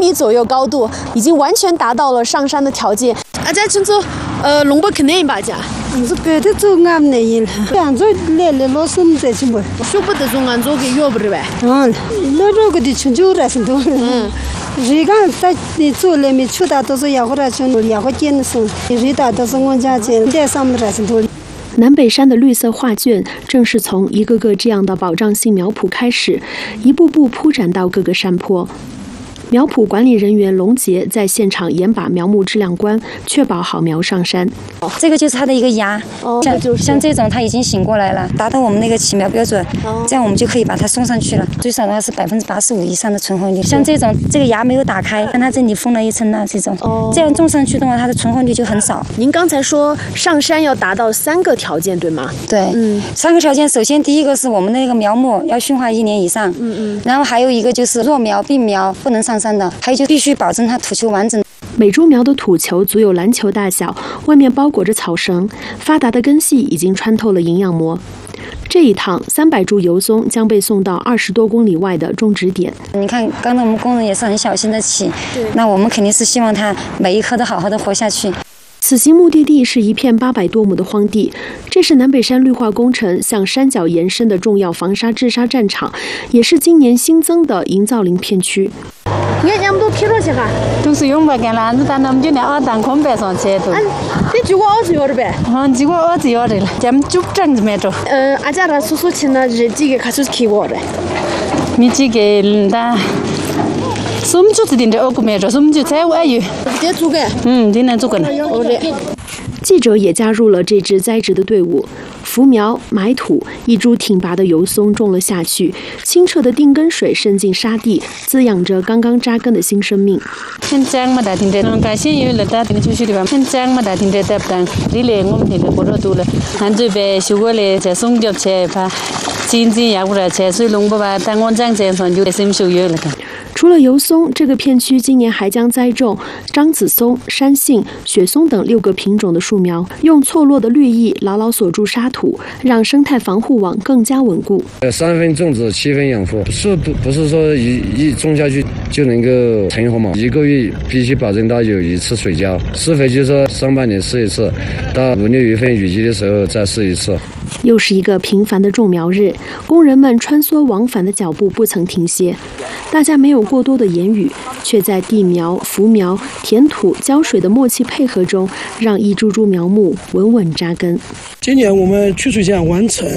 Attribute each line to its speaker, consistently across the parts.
Speaker 1: 米左右高度，已经完全达到了上山的条件。啊，这群做龙伯肯定吧家。
Speaker 2: 是别的做俺们那了，俺做来老师们在去么？
Speaker 1: 说不得做俺做给要不是呗？
Speaker 2: 那个的全就来是多。人家在你做了没出大都是要或者去要或见的是，人大都是我家见在上面来是多。
Speaker 3: 南北山的绿色画卷，正是从一个个这样的保障性苗圃开始，一步步铺展到各个山坡。苗圃管理人员龙杰在现场严把苗木质量关，确保好苗上山。
Speaker 4: 这个就是它的一个芽，像这种它已经醒过来了，达到我们那个起苗标准，这样我们就可以把它送上去了。最少的话是85%以上的存活率。像这种这个芽没有打开，看它这里封了一层这种，这样种上去的话，它的存活率就很少。
Speaker 1: 您刚才说上山要达到3个条件，对吗？
Speaker 4: 对，3个条件，首先第一个是我们那个苗木要驯化1年以上，然后还有一个就是弱苗、病苗不能上山的，还有就必须保证它土球完整。
Speaker 3: 每株苗的土球足有篮球大小，外面包裹着草绳，发达的根系已经穿透了营养膜。这一趟300株油松将被送到20多公里外的种植点。
Speaker 4: 你看，刚才我们工人也是很小心的起，那我们肯定是希望它每一棵都好好的活下去。
Speaker 3: 此行目的地是一片800多亩的荒地，这是南北山绿化工程向山脚延伸的重要防沙治沙战场，也是今年新增的营造林片区。
Speaker 1: 你看，俺们都贴着去哈，
Speaker 2: 都是用不干了，咱们就拿当空白上去都。
Speaker 1: 你结果20要的呗？
Speaker 2: 结果20要的了，咱们就整着没着。
Speaker 1: 阿家的叔叔亲呢，这几个开始开我的。
Speaker 2: 你几个那？什么就是定着2个没着，什么就才我有。
Speaker 1: 这做个？
Speaker 2: 今天做个呢。
Speaker 3: 记者也加入了这支栽植的队伍，扶苗、埋土，一株挺拔的油松种了下去，清澈的定根水渗进沙地，滋养着刚刚扎根的新生命。
Speaker 2: 很脏嘛，大听着，感谢有了大听出去的吧，很脏嘛，大听着得不当，这里我们听着不着多了，俺这边修过来在松脚去吧，今也过来去，所以龙伯吧，但我这样上就得心收有了的。
Speaker 3: 除了油松，这个片区今年还将栽种樟子松、山杏、雪松等6个品种的树苗，用错落的绿意牢牢锁住沙土，让生态防护网更加稳固。
Speaker 5: 3分种植7分养护，不是说一种下去就能够成活嘛？1个月必须保证到有1次水浇，施肥就是说上半年试一次，到5、6月份雨季的时候再试一次。
Speaker 3: 又是一个平凡的种苗日，工人们穿梭往返的脚步不曾停歇，大家没有过多的言语，却在地苗、扶苗、填土、浇水的默契配合中，让一株株苗木稳稳扎根。
Speaker 6: 今年我们曲水乡完成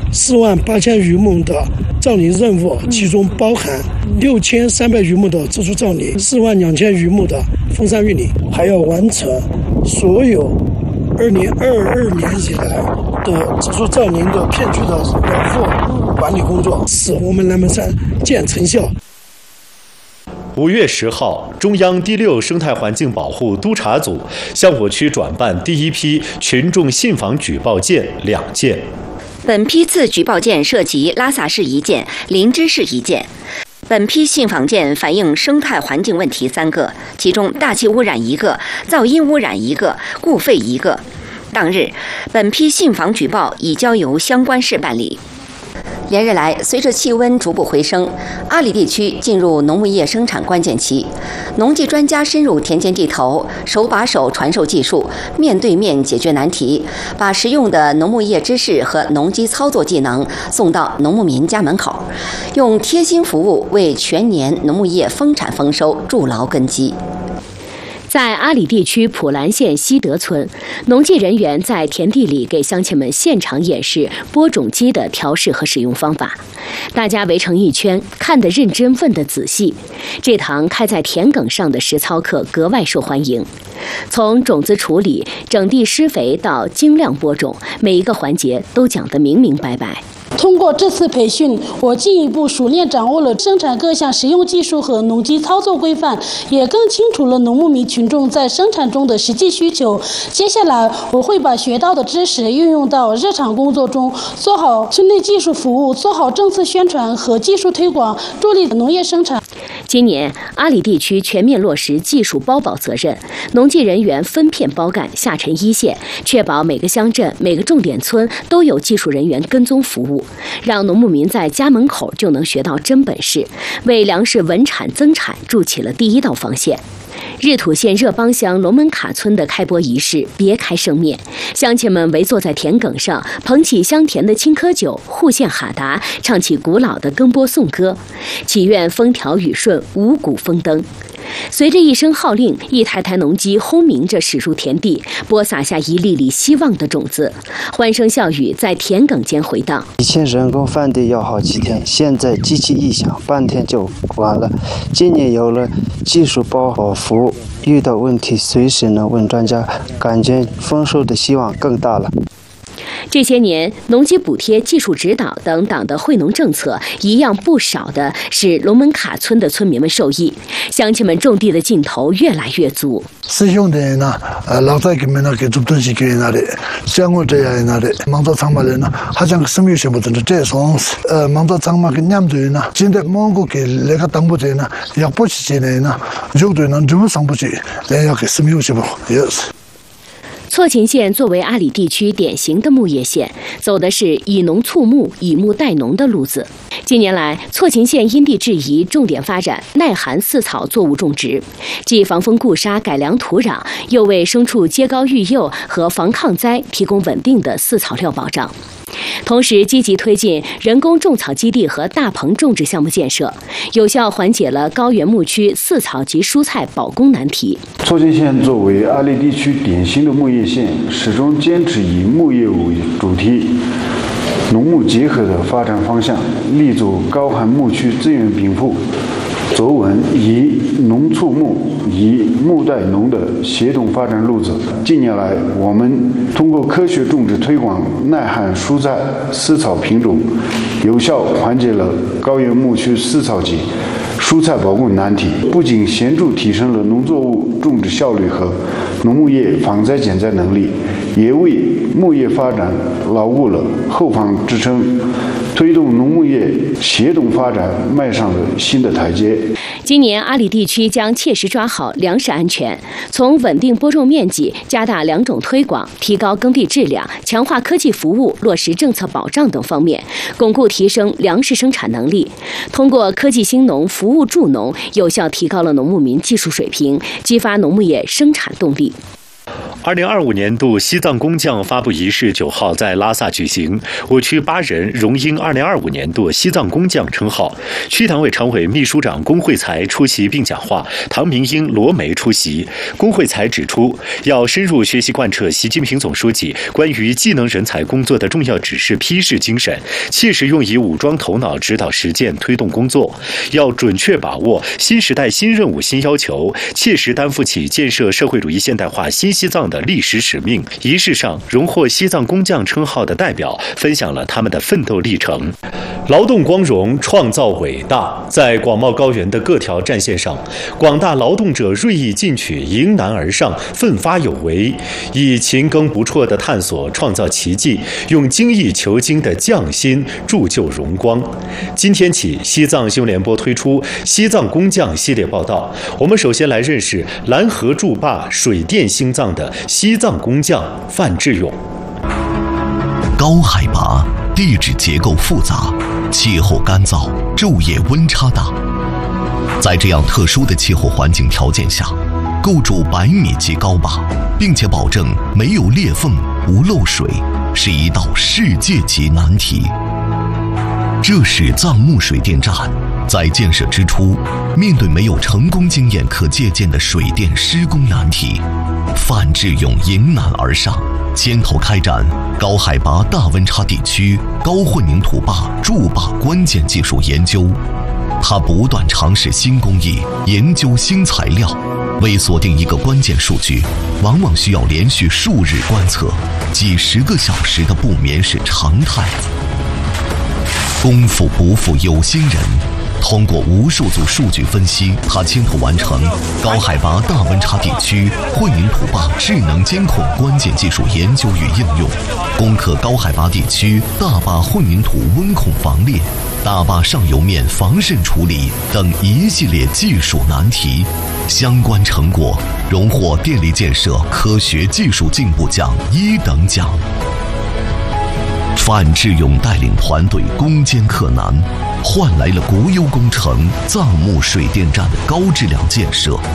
Speaker 6: 48000余亩的造林任务，其中包含6300余亩的植株造林，42000余亩的封山育林，还要完成所有2022年以来的植株造林的片区的养护管理工作，使我们南门山见成效。
Speaker 7: 5月10号，中央第6生态环境保护督察组向我区转办第一批群众信访举报件2件。
Speaker 8: 本批次举报件涉及拉萨市1件、林芝市1件。本批信访件反映生态环境问题3个，其中大气污染1个，噪音污染1个，故废1个。当日，本批信访举报已交由相关市办理。连日来，随着气温逐步回升，阿里地区进入农牧业生产关键期。农技专家深入田间地头，手把手传授技术，面对面解决难题，把实用的农牧业知识和农机操作技能送到农牧民家门口，用贴心服务为全年农牧业丰产丰收筑牢根基。在阿里地区普兰县西德村，农技人员在田地里给乡亲们现场演示播种机的调试和使用方法。大家围成一圈，看得认真，问得仔细。这堂开在田埂上的实操课格外受欢迎。从种子处理、整地施肥到精量播种，每一个环节都讲得明明白白。
Speaker 9: 通过这次培训，我进一步熟练掌握了生产各项实用技术和农机操作规范，也更清楚了农牧民群众在生产中的实际需求。接下来，我会把学到的知识运用到日常工作中，做好村内技术服务，做好政策宣传和技术推广，助力农业生产。
Speaker 8: 今年，阿里地区全面落实技术包保责任，农技人员分片包干，下沉一线，确保每个乡镇、每个重点村都有技术人员跟踪服务。
Speaker 3: 务，让农牧民在家门口就能学到真本事，为粮食稳产增产筑起了第一道防线。日土县热邦乡龙门卡村的开播仪式别开生面，乡亲们围坐在田埂上，捧起香甜的青稞酒，互献哈达，唱起古老的耕播颂歌，祈愿风调雨顺，五谷丰登。随着一声号令，一台台农机轰鸣着驶入田地，播撒下一粒粒希望的种子。欢声笑语在田埂间回荡。
Speaker 10: 以前人工翻地要好几天，现在机器一响，半天就完了。今年有了技术包和服务，遇到问题随时能问专家，感觉丰收的希望更大了。
Speaker 3: 这些年，农机补贴、技术指导等党的惠农政策，一样不少的是龙门卡村的村民们受益，乡亲们种地的劲头越来越足。
Speaker 11: 师兄弟呢，老在给们那给做东西给那里，像我这样那里，忙到长嘛人呢，好像什么全部都是这种，忙到长嘛给两队呢，现在忙过给那个党部队呢，要不起进来呢，肉队呢就上不去，那要给什么全部也是。
Speaker 3: 错勤县作为阿里地区典型的牧业县，走的是以农促牧、以牧代农的路子。近年来，错勤县因地制宜，重点发展耐寒饲草作物种植，既防风固沙、改良土壤，又为牲畜接高育幼和防抗灾提供稳定的饲草料保障。同时，积极推进人工种草基地和大棚种植项目建设，有效缓解了高原牧区饲草及蔬菜保供难题。
Speaker 12: 错勤县作为阿里地区典型的牧业县，始终坚持以牧业为主题、农牧结合的发展方向，立足高寒牧区资源禀赋，走稳以农促牧、以牧代农的协同发展路子。近年来，我们通过科学种植推广耐旱蔬菜饲草品种，有效缓解了高原牧区饲草及蔬菜保供难题，不仅显著提升了农作物种植效率和农牧业防灾减灾能力，也为牧业发展牢固了后方支撑，推动农牧业协同发展迈上了新的台阶。
Speaker 3: 今年阿里地区将切实抓好粮食安全，从稳定播种面积、加大粮种推广、提高耕地质量、强化科技服务、落实政策保障等方面，巩固提升粮食生产能力。通过科技兴农、服务助农，有效提高了农牧民技术水平，激发农牧业生产动力。
Speaker 7: 2025年度西藏工匠发布仪式9号在拉萨举行，我区8人荣膺2025年度西藏工匠称号。区党委常委秘书长龚慧才出席并讲话，唐明英、罗梅出席。龚慧才指出，要深入学习贯彻习近平总书记关于技能人才工作的重要指示批示精神，切实用以武装头脑指导实践推动工作，要准确把握新时代新任务新要求，切实担负起建设社会主义现代化新西藏的历史使命。仪式上，荣获西藏工匠称号的代表分享了他们的奋斗历程。劳动光荣，创造伟大。在广袤高原的各条战线上，广大劳动者锐意进取，迎难而上，奋发有为，以勤耕不辍的探索创造奇迹，用精益求精的匠心铸就荣光。今天起，西藏新闻联播推出西藏工匠系列报道，我们首先来认识蓝河筑坝、水电兴藏的西藏工匠范志勇。
Speaker 13: 高海拔，地质结构复杂，气候干燥，昼夜温差大。在这样特殊的气候环境条件下，构筑100米级高坝，并且保证没有裂缝、无漏水，是一道世界级难题。这是藏木水电站在建设之初，面对没有成功经验可借鉴的水电施工难题，范志勇迎难而上，牵头开展高海拔大温差地区高混凝土坝筑坝关键技术研究。他不断尝试新工艺，研究新材料，为锁定一个关键数据，往往需要连续数日观测，几10个小时的不眠是常态。功夫不负有心人，通过无数组数据分析，他牵头完成高海拔大温差地区混凝土坝智能监控关键技术研究与应用，攻克高海拔地区大坝混凝土温控防裂、大坝上游面防渗处理等一系列技术难题，相关成果荣获电力建设科学技术进步奖1等奖。 范志勇带领团队攻坚克难，换来了国有工程藏木水电站的高质量建设